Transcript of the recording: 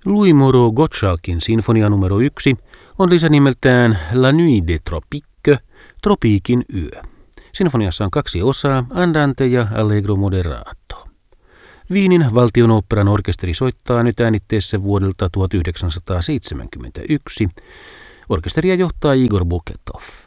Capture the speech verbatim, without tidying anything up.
Louis Moreau Gottschalkin sinfonia numero yksi on lisänimeltään La Nuit des Tropiques, tropiikin yö. Sinfoniassa on kaksi osaa, Andante ja Allegro moderato. Wienin valtionoopperan orkesteri soittaa nyt äänitteessä vuodelta tuhatyhdeksänsataaseitsemänkymmentäyksi. Orkesteria johtaa Igor Buketov.